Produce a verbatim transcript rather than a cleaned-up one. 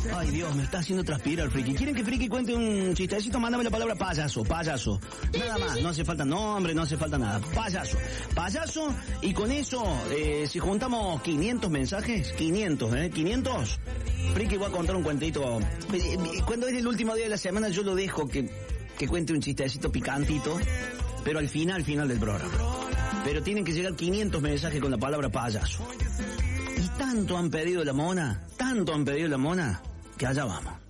Ay, Dios, me está haciendo transpirar el friki. ¿Quieren que friki cuente un chistecito? Mándame la palabra payaso, payaso. Nada más, no hace falta nombre, no hace falta nada. Payaso, payaso, y con eso, eh, si juntamos quinientos mensajes, quinientos, ¿eh? quinientos, friki va a contar un cuentito. Cuando es el último día de la semana yo lo dejo que, que cuente un chistecito picantito, pero al final, al final del programa. Pero tienen que llegar quinientos mensajes con la palabra payaso. Y tanto han pedido la mona, tanto han pedido la mona, que allá vamos.